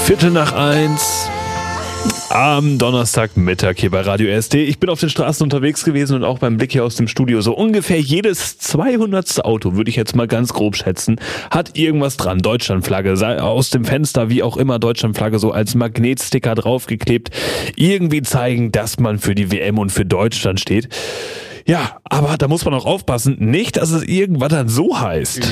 1:15 am Donnerstagmittag hier bei Radio SD. Ich bin auf den Straßen unterwegs gewesen und auch beim Blick hier aus dem Studio. So ungefähr jedes 200. Auto, würde ich jetzt mal ganz grob schätzen, hat irgendwas dran. Deutschlandflagge, sei aus dem Fenster, wie auch immer, Deutschlandflagge so als Magnetsticker draufgeklebt. Irgendwie zeigen, dass man für die WM und für Deutschland steht. Ja, aber da muss man auch aufpassen, nicht, dass es irgendwann dann so heißt.